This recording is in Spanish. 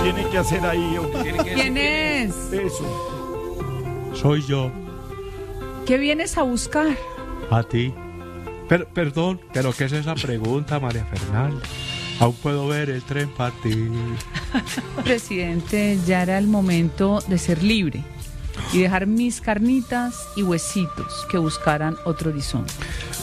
tiene que hacer ahí, hombre? ¿Quién es? Eso. Soy yo, ¿Qué vienes a buscar? a ti. Perdón, pero ¿qué es esa pregunta, María Fernanda? Aún puedo ver el tren partir. Presidente, ya era el momento de ser libre y dejar mis carnitas y huesitos que buscaran otro horizonte.